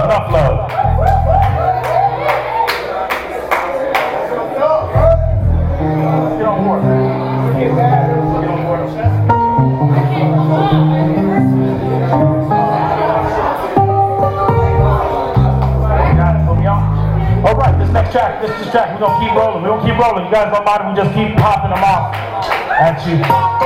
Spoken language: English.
enough love. Get on board. Get on board. Got it, put me on. All right, this next track, we're gonna keep rolling. We're gonna keep rolling. You guys don't mind if we just keep popping them off at you.